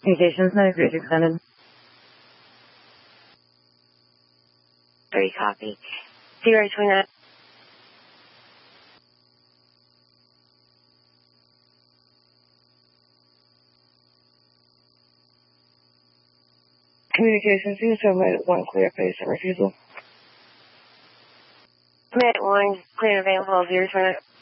Communications, no grid extended. 3 copy. 029. Communications, you tell me 1 clear patient refusal. Med 1, clear available, 029.